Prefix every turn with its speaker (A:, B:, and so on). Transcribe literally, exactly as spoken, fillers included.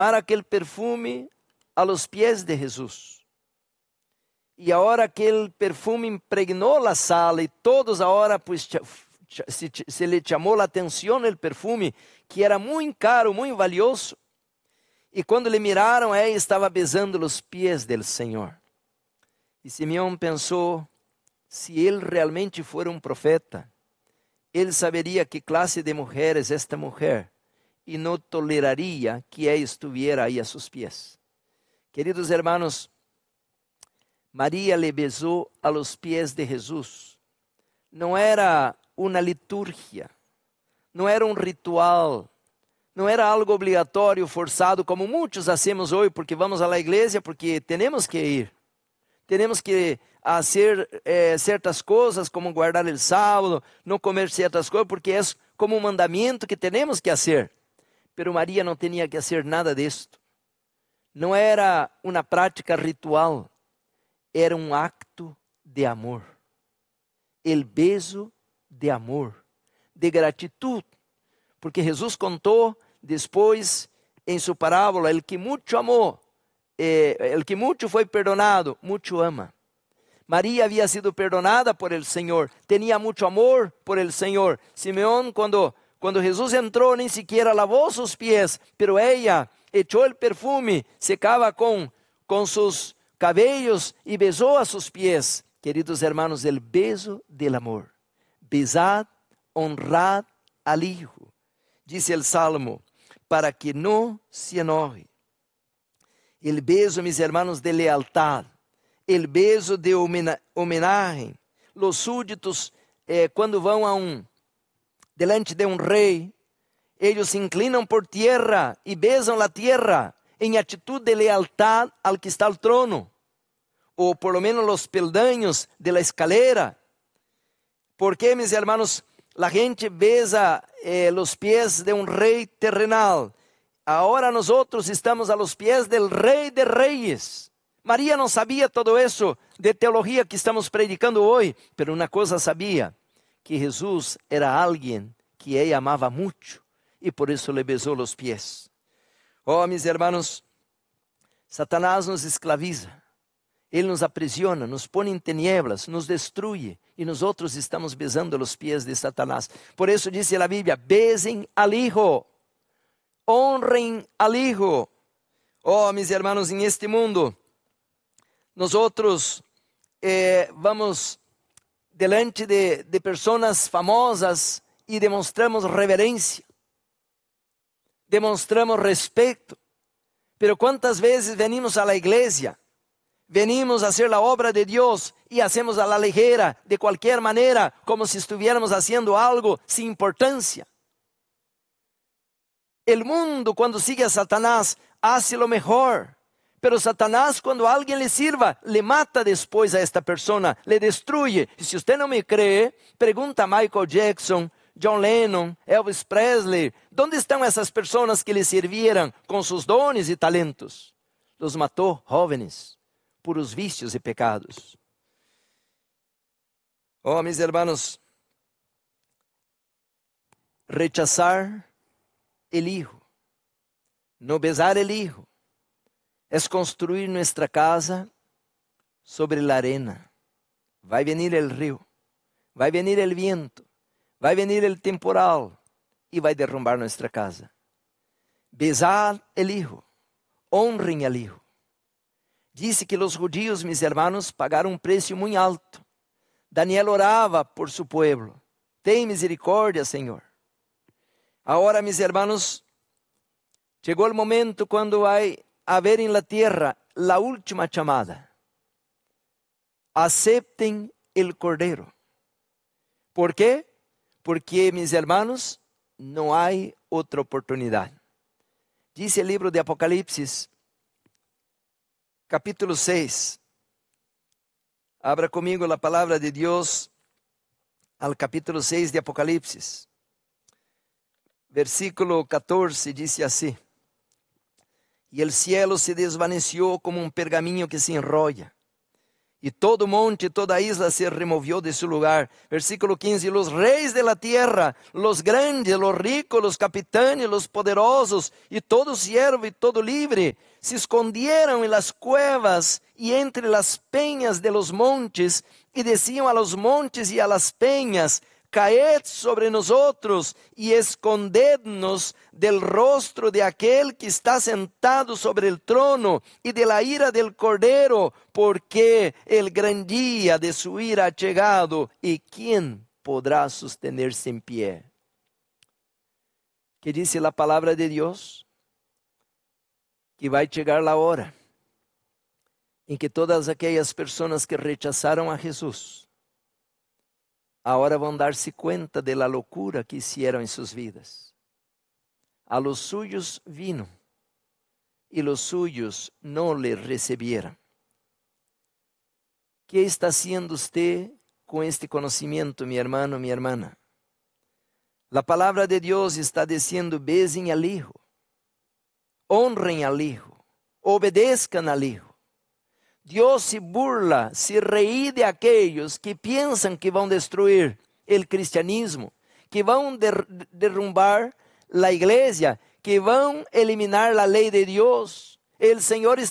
A: aquele perfume a los pies de Jesús. E agora aquele perfume impregnou a sala e todos agora pues, se, se lhe chamou a atenção o perfume, que era muito caro, muito valioso. E quando lhe miraram, ela estava besando os pés do Senhor. E Simeão pensou, se ele realmente for um profeta, ele saberia que classe de mulher é esta mulher e não toleraria que ela estivesse aí a seus pés. Queridos hermanos, Maria le besou a los pés de Jesus. Não era uma liturgia, não era um ritual, não era algo obrigatório, forçado, como muitos hacemos hoje, porque vamos à igreja, porque temos que ir. Temos que fazer eh, certas coisas, como guardar o sábado, não comer certas coisas, porque é como um mandamento que temos que fazer. Pero Maria não tinha que fazer nada disto. Não era uma prática ritual, era um acto de amor. El beso de amor, de gratitud. Porque Jesus contou depois em sua parábola, el que muito amou, eh, el que muito foi perdonado, muito ama. Maria havia sido perdonada por el Senhor, tinha muito amor por el Senhor. Simeão, quando, quando Jesus entrou, nem sequer lavou seus pés, pero ella echou el perfume, secava com, com seus cabellos e besou a seus pés. Queridos hermanos, el beso del amor. Besad, honrad al Hijo, dice el Salmo, para que no se enoje. El beso, mis hermanos, de lealtad. El beso de homenagem. Los súditos, eh, quando vão a um, delante de um rei, eles se inclinam por tierra e besam a tierra em atitude de lealtad al que está al trono. Ou por lo menos os peldaños de la escalera. Porque, mis hermanos, la gente besa eh, los pies de un rey terrenal. Ahora nosotros estamos a los pies del rey de reyes. María não sabia todo isso de teologia que estamos predicando hoje, pero uma coisa sabia, que Jesus era alguém que ela amava muito e por isso le besou os pés. Oh, mis hermanos, Satanás nos esclaviza. Ele nos aprisiona, nos põe em tinieblas, nos destrui e nós outros estamos besando os pés de Satanás. Por isso diz a Bíblia, besem al Hijo, honrem al Hijo. Oh, mis hermanos, em este mundo, nós outros eh, vamos delante de, de pessoas famosas e demonstramos reverência, demonstramos respeito. Pero quantas vezes venimos à igreja, venimos a hacer a obra de Deus e hacemos a la ligera, de qualquer maneira, como se estuviéramos haciendo algo sem importância. El mundo, quando sigue a Satanás, hace lo mejor. Pero Satanás, quando alguém lhe sirva, le mata depois a esta persona, le destruye. E se você não me crê, pergunta a Michael Jackson, John Lennon, Elvis Presley, onde estão essas pessoas que lhe serviram com seus dones e talentos? Los matou jóvenes por os vícios e pecados. Oh, mis hermanos, rechazar el Hijo, no besar el Hijo, es construir nuestra casa sobre la arena. Vai venir el río, vai venir el viento, vai venir el temporal e vai derrumbar nuestra casa. Besar el Hijo, honren al Hijo. Disse que os judíos, mis hermanos, pagaram um preço muito alto. Daniel orava por seu pueblo. Tem misericórdia, Senhor. Agora, mis hermanos, chegou o momento quando vai haver em la tierra la última chamada. Aceptem el Cordero. ¿Por quê? Porque, mis hermanos, não há outra oportunidade. Diz o livro de Apocalipse, capítulo seis. Abra comigo a palavra de Deus al capítulo seis de Apocalipse. Versículo catorze diz assim: E el cielo se desvaneció como um pergaminho que se enrolla, Y todo monte, toda isla se removió de su lugar. Versículo quince. Y los reyes de la tierra, los grandes, los ricos, los capitanes, los poderosos, y todo siervo y todo libre, se escondieron en las cuevas y entre las peñas de los montes, y decían a los montes y a las peñas: caed sobre nosotros y escondednos del rostro de aquel que está sentado sobre el trono y de la ira del Cordero, porque el gran día de su ira ha llegado, y ¿quién podrá sostenerse en pie? ¿Qué dice la palabra de Dios? Que va a llegar la hora en que todas aquellas personas que rechazaron a Jesús ahora van a darse cuenta de la locura que hicieron en sus vidas. A los suyos vino y los suyos no le recibieron. ¿Qué está haciendo usted con este conocimiento, mi hermano, mi hermana? La palabra de Dios está diciendo: besen al Hijo, honren al Hijo, obedezcan al Hijo. Dios se burla, se ríe de aquellos que piensan que van a destruir el cristianismo, que van a der, derrumbar la iglesia, que van a eliminar la ley de Dios. El Señor está